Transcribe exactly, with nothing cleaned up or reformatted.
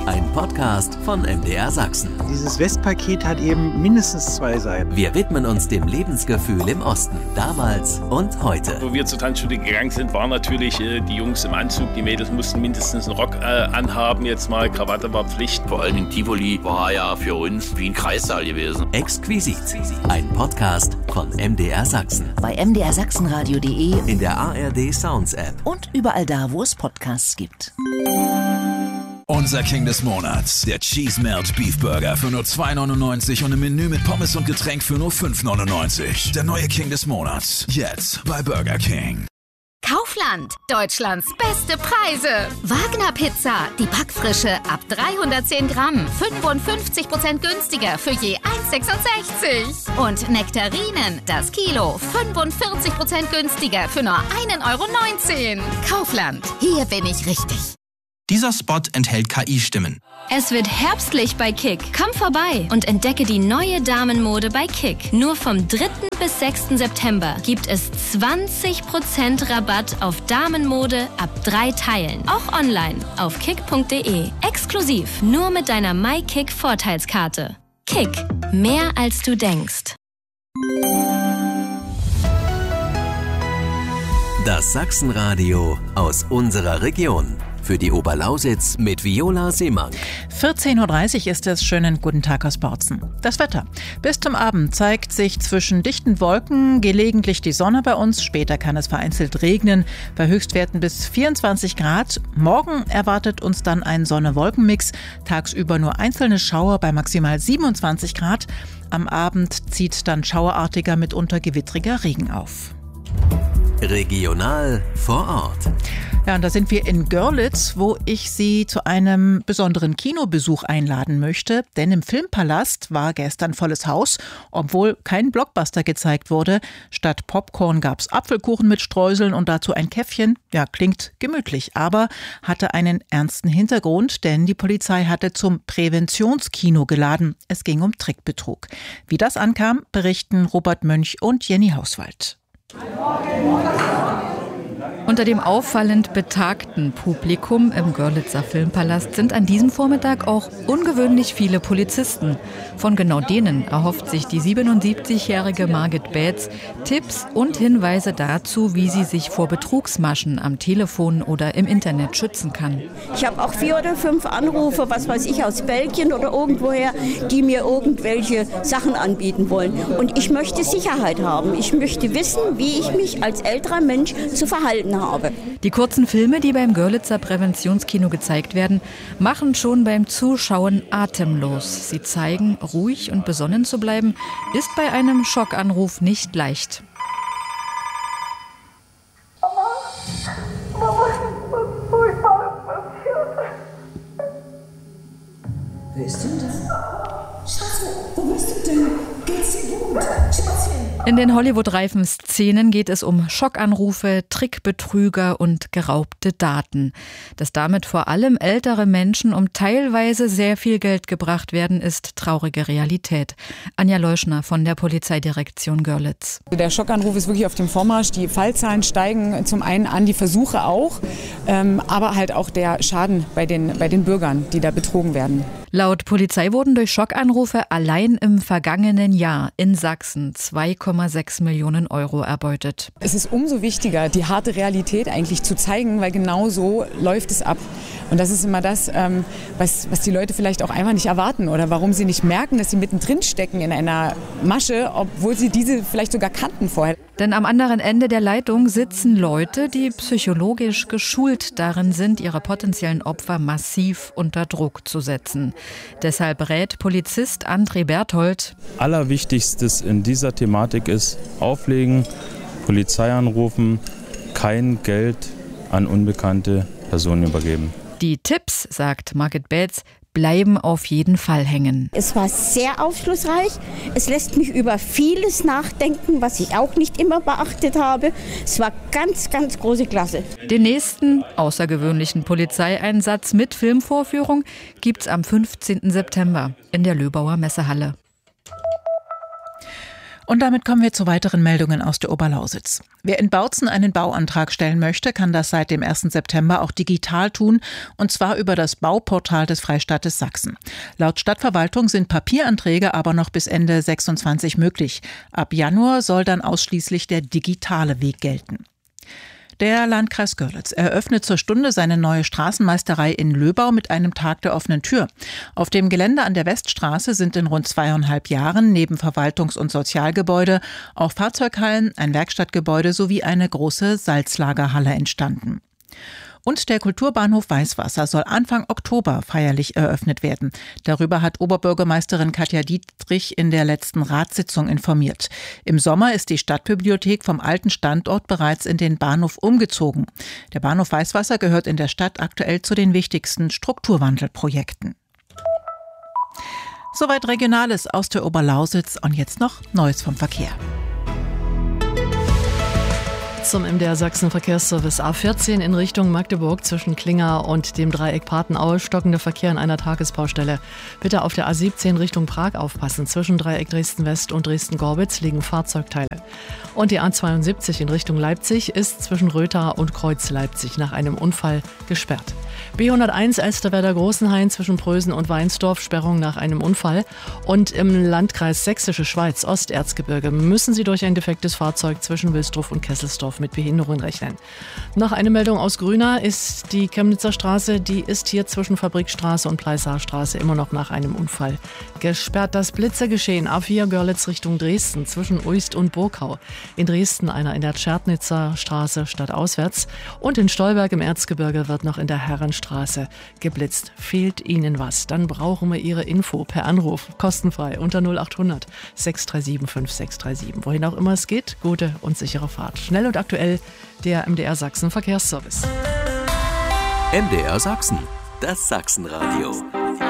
ein Podcast von M D R Sachsen. Dieses Westpaket hat eben mindestens zwei Seiten. Wir widmen uns dem Lebensgefühl im Osten, damals und heute. Wo wir zur Tanzschule gegangen sind, waren natürlich äh, die Jungs im Anzug, die Mädels mussten mindestens einen Rock äh, anhaben, jetzt mal Krawatte war Pflicht. Vor allem in Tivoli war ja für uns wie ein Kreissaal gewesen. Exquisit, ein Podcast von M D R Sachsen. Bei m d r sachsenradio punkt d e, In der A R D Sounds App und überall da, wo es Podcasts gibt. Unser King des Monats, der Cheese Melt Beef Burger für nur zwei neunundneunzig und ein Menü mit Pommes und Getränk für nur fünf neunundneunzig. Der neue King des Monats, jetzt bei Burger King. Kaufland, Deutschlands beste Preise. Wagner Pizza, die Backfrische ab dreihundertzehn Gramm, fünfundfünfzig Prozent günstiger für je eins sechsundsechzig. Und Nektarinen, das Kilo, fünfundvierzig Prozent günstiger für nur ein Euro neunzehn. Kaufland, hier bin ich richtig. Dieser Spot enthält K I-Stimmen. Es wird herbstlich bei Kick. Komm vorbei und entdecke die neue Damenmode bei Kick. Nur vom dritten bis sechsten September gibt es zwanzig Prozent Rabatt auf Damenmode ab drei Teilen. Auch online auf kick punkt d e. Exklusiv nur mit deiner MyKick-Vorteilskarte. Kick. Mehr als du denkst. Das Sachsenradio aus unserer Region. Für die Oberlausitz mit Viola Seemann. vierzehn Uhr dreißig ist es. Schönen guten Tag aus Bautzen. Das Wetter. Bis zum Abend zeigt sich zwischen dichten Wolken gelegentlich die Sonne bei uns. Später kann es vereinzelt regnen. Bei Höchstwerten bis vierundzwanzig Grad. Morgen erwartet uns dann ein Sonne-Wolken-Mix. Tagsüber nur einzelne Schauer bei maximal siebenundzwanzig Grad. Am Abend zieht dann schauerartiger, mitunter gewittriger Regen auf. Regional vor Ort. Ja, und da sind wir in Görlitz, wo ich Sie zu einem besonderen Kinobesuch einladen möchte. Denn im Filmpalast war gestern volles Haus, obwohl kein Blockbuster gezeigt wurde. Statt Popcorn gab's Apfelkuchen mit Streuseln und dazu ein Käffchen. Ja, klingt gemütlich, aber hatte einen ernsten Hintergrund, denn die Polizei hatte zum Präventionskino geladen. Es ging um Trickbetrug. Wie das ankam, berichten Robert Mönch und Jenny Hauswald. Unter dem auffallend betagten Publikum im Görlitzer Filmpalast sind an diesem Vormittag auch ungewöhnlich viele Polizisten. Von genau denen erhofft sich die siebenundsiebzigjährige Margit Bätz Tipps und Hinweise dazu, wie sie sich vor Betrugsmaschen am Telefon oder im Internet schützen kann. Ich habe auch vier oder fünf Anrufe, was weiß ich, aus Belgien oder irgendwoher, die mir irgendwelche Sachen anbieten wollen. Und ich möchte Sicherheit haben. Ich möchte wissen, wie ich mich als älterer Mensch zu verhalten habe. Habe. Die kurzen Filme, die beim Görlitzer Präventionskino gezeigt werden, machen schon beim Zuschauen atemlos. Sie zeigen, ruhig und besonnen zu bleiben, ist bei einem Schockanruf nicht leicht. Mama, Mama, was furchtbar passiert. Wer ist denn da? Schatz, wo bist du denn? Geht's dir gut? Schätzchen. In den Hollywood-reifen Szenen geht es um Schockanrufe, Trickbetrüger und geraubte Daten. Dass damit vor allem ältere Menschen um teilweise sehr viel Geld gebracht werden, ist traurige Realität. Anja Leuschner von der Polizeidirektion Görlitz. Der Schockanruf ist wirklich auf dem Vormarsch. Die Fallzahlen steigen zum einen an, die Versuche auch, ähm, aber halt auch der Schaden bei den, bei den Bürgern, die da betrogen werden. Laut Polizei wurden durch Schockanrufe allein im vergangenen Jahr in Sachsen zwei Komma sechs Millionen Euro erbeutet. Es ist umso wichtiger, die harte Realität eigentlich zu zeigen, weil genau so läuft es ab. Und das ist immer das, ähm, was, was die Leute vielleicht auch einfach nicht erwarten oder warum sie nicht merken, dass sie mittendrin stecken in einer Masche, obwohl sie diese vielleicht sogar kannten vorher. Denn am anderen Ende der Leitung sitzen Leute, die psychologisch geschult darin sind, ihre potenziellen Opfer massiv unter Druck zu setzen. Deshalb rät Polizist André Berthold: Allerwichtigstes in dieser Thematik ist auflegen, Polizei anrufen, kein Geld an unbekannte Personen übergeben. Die Tipps, sagt Margit Bätz, bleiben auf jeden Fall hängen. Es war sehr aufschlussreich. Es lässt mich über vieles nachdenken, was ich auch nicht immer beachtet habe. Es war ganz, ganz große Klasse. Den nächsten außergewöhnlichen Polizeieinsatz mit Filmvorführung gibt's am fünfzehnten September in der Löbauer Messehalle. Und damit kommen wir zu weiteren Meldungen aus der Oberlausitz. Wer in Bautzen einen Bauantrag stellen möchte, kann das seit dem ersten September auch digital tun, und zwar über das Bauportal des Freistaates Sachsen. Laut Stadtverwaltung sind Papieranträge aber noch bis Ende sechsundzwanzig möglich. Ab Januar soll dann ausschließlich der digitale Weg gelten. Der Landkreis Görlitz eröffnet zur Stunde seine neue Straßenmeisterei in Löbau mit einem Tag der offenen Tür. Auf dem Gelände an der Weststraße sind in rund zweieinhalb Jahren neben Verwaltungs- und Sozialgebäude auch Fahrzeughallen, ein Werkstattgebäude sowie eine große Salzlagerhalle entstanden. Und der Kulturbahnhof Weißwasser soll Anfang Oktober feierlich eröffnet werden. Darüber hat Oberbürgermeisterin Katja Dietrich in der letzten Ratssitzung informiert. Im Sommer ist die Stadtbibliothek vom alten Standort bereits in den Bahnhof umgezogen. Der Bahnhof Weißwasser gehört in der Stadt aktuell zu den wichtigsten Strukturwandelprojekten. Soweit Regionales aus der Oberlausitz und jetzt noch Neues vom Verkehr. Zum M D R Sachsen Verkehrsservice A vierzehn in Richtung Magdeburg zwischen Klinger und dem Dreieck Patenaue stockender Verkehr an einer Tagesbaustelle. Bitte auf der A siebzehn Richtung Prag aufpassen. Zwischen Dreieck Dresden-West und Dresden-Gorbitz liegen Fahrzeugteile. Und die A zweiundsiebzig in Richtung Leipzig ist zwischen Rötha und Kreuz Leipzig nach einem Unfall gesperrt. B hunderteins Elsterwerda-Großenhain zwischen Prösen und Weinsdorf, Sperrung nach einem Unfall. Und im Landkreis Sächsische Schweiz, Osterzgebirge, müssen Sie durch ein defektes Fahrzeug zwischen Wilsdruff und Kesselsdorf mit Behinderungen rechnen. Noch eine Meldung aus Grüna ist die Chemnitzer Straße, die ist hier zwischen Fabrikstraße und Pleissaarstraße immer noch nach einem Unfall gesperrt. Das Blitzergeschehen A vier Görlitz Richtung Dresden zwischen Uist und Burkau. In Dresden einer in der Tschernitzer Straße stadtauswärts und in Stolberg im Erzgebirge wird noch in der Herrenstraße geblitzt. Fehlt Ihnen was? Dann brauchen wir Ihre Info per Anruf, kostenfrei unter null acht hundert sechs drei sieben fünf sechs drei sieben. Wohin auch immer es geht, gute und sichere Fahrt. Schnell und aktuell der M D R Sachsen Verkehrsservice. M D R Sachsen, das Sachsenradio.